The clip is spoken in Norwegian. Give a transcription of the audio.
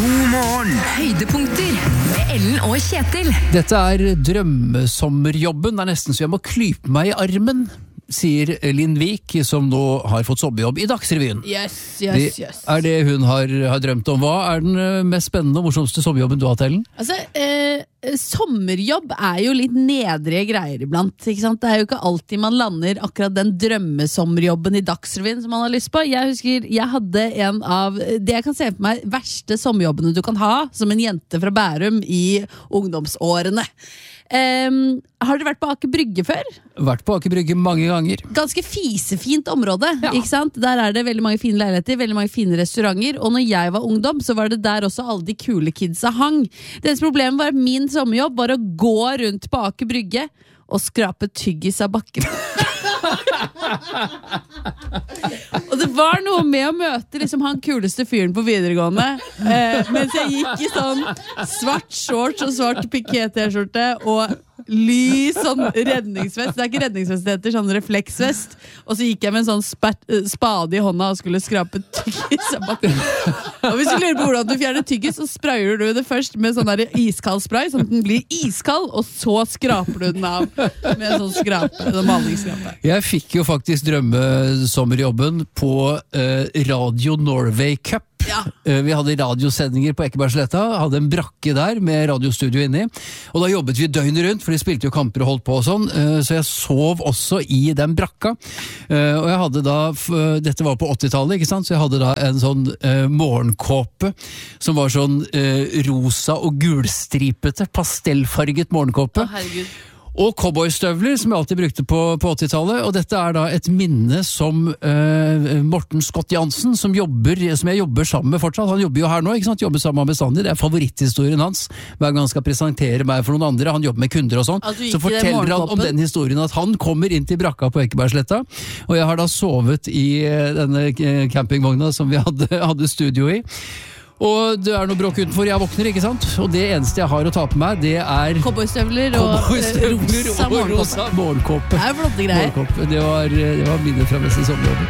God morgen. Høydepunkter med Ellen og Kjetil. Dette drømmesommerjobben. Det nesten så jeg må klype meg i armen, sier Linn Vik, som nå har fått sommerjobb i Dagsrevyen. Yes. Det det hun har drømt om. Hva den mest spennende og morsomste sommerjobben du har hatt, Ellen? Altså, sommerjobb jo litt nedre greier iblant, ikke sant? Det jo ikke alltid man lander akkurat den drømmesommerjobben i Dagsrevyen som man har lyst på. Jeg husker, jeg hadde en av det jeg kan se for meg verste sommerjobbene du kan ha som en jente fra Bærum i ungdomsårene. Har dere vært på Aker Brygge før? Vært på Aker Brygge mange ganger. Ganske fisefint område, Ja. ikke sant? Der det veldig mange fine leiligheter, veldig mange fine restauranter, og når jeg var ungdom, så var det der også alle de kule kidsa hang. Deres problem var at min sommerjobb var å gå rundt på Aker Brygge og skrape tyggis av bakken. Og det var noe med å møte liksom han kuleste fyren på videregående, mens jeg gikk i sånn svart shorts og svart piké-t-skjorte og lys sånn redningsvest. Det ikke redningsvest, det heter sånn refleksvest. Og så gikk jeg med en sånn spade i hånda og skulle skrape tyggis av bakken. Og hvis du lurer på hvordan du fjerner tyggis, så sprayer du det først med sånn der iskald spray, sånn at den blir iskald, og så skraper du den av med en sånn skrape, en malingsskrape. Jeg fikk jo faktisk drømmesommerjobben på Radio Norway Cup. Ja. Vi hadde radiosendinger på Ekebergsletta, hadde en brakke der med radiostudio inni, og da jobbet vi døgnet rundt, for de spilte jo kamper og holdt på og sånn, så jeg sov også i den brakka, og jeg hadde da, dette var på 80-tallet, ikke sant, så jeg hadde da en sånn morgenkåpe, som var sånn rosa og gulstripete, pastellfarget morgenkåpe. Å, herregud. Og cowboystøvler, som jeg alltid brukte på 80-tallet, og dette da et minne som Morten Scott Jansen, som jeg jobber sammen med fortsatt, han jobber jo her nå, ikke sant, jobber sammen med bestandig, det favoritthistorien hans, hver gang han skal presentere meg for noen andre, han jobber med kunder og sånn, så forteller han om den historien at han kommer inn til brakka på Ekebergsletta, og jeg har da sovet i denne campingvogna som vi hadde studio i. Og det noe bråk utenfor, jeg våkner, ikke sant? Og det eneste jeg har å ta på meg, det Cowboystøvler og rosa morgenkåpe. morgenkåpe. Det flotte greier. Det var minnet fra neste sommerjobben.